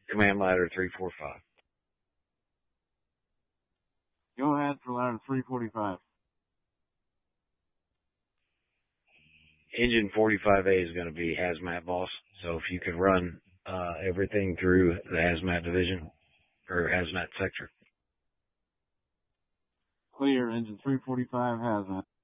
command ladder 345. Go ahead for ladder 345. Engine 45A is going to be hazmat, boss. So if you could run everything through the hazmat division or hazmat sector. Clear, engine 345 hazmat.